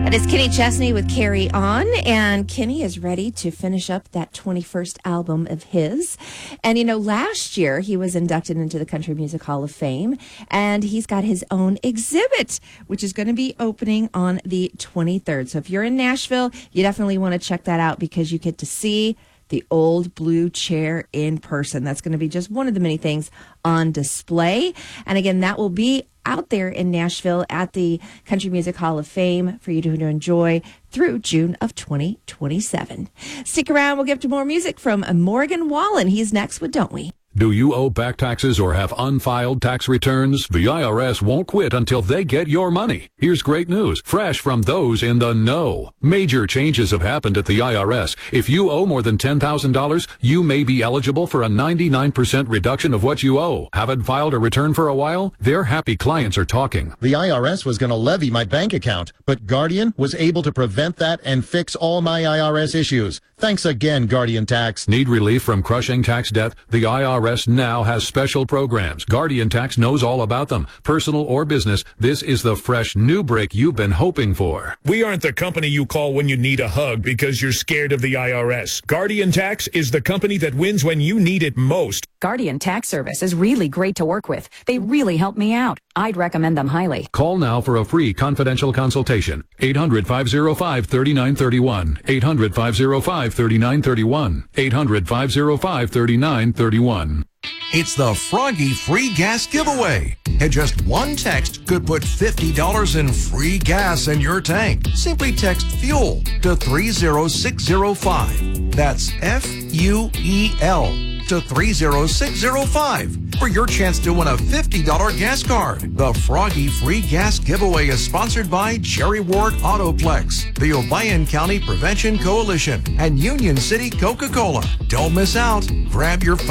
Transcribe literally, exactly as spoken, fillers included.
It is Kenny Chesney with Carry On, and Kenny is ready to finish up that twenty-first album of his. And, you know, last year he was inducted into the Country Music Hall of Fame, and he's got his own exhibit, which is going to be opening on the twenty-third. So if you're in Nashville, you definitely want to check that out because you get to see the old blue chair in person. That's going to be just one of the many things on display. And again, that will be out there in Nashville at the Country Music Hall of Fame for you to enjoy through June of twenty twenty-seven. Stick around. We'll get to more music from Morgan Wallen. He's next with Don't We? Do you owe back taxes or have unfiled tax returns? The I R S won't quit until they get your money. Here's great news, fresh from those in the know. Major changes have happened at the I R S. If you owe more than ten thousand dollars, you may be eligible for a ninety-nine percent reduction of what you owe. Haven't filed a return for a while? Their happy clients are talking. The I R S was going to levy my bank account, but Guardian was able to prevent that and fix all my I R S issues. Thanks again, Guardian Tax. Need relief from crushing tax debt? The I R S now has special programs. Guardian Tax knows all about them. Personal or business, this is the fresh new break you've been hoping for. We aren't the company you call when you need a hug because you're scared of the I R S. Guardian Tax is the company that wins when you need it most. Guardian Tax Service is really great to work with. They really help me out. I'd recommend them highly. Call now for a free confidential consultation. eight hundred, five oh five, three nine three one. eight hundred, five oh five, three nine three one. eight hundred, five oh five, three nine three one. It's the Froggy Free Gas Giveaway. And just one text could put fifty dollars in free gas in your tank. Simply text FUEL to three oh six oh five. That's F U E L to three oh six oh five for your chance to win a fifty dollars gas card. The Froggy Free Gas Giveaway is sponsored by Jerry Ward Autoplex, the Obion County Prevention Coalition, and Union City Coca-Cola. Don't miss out. Grab your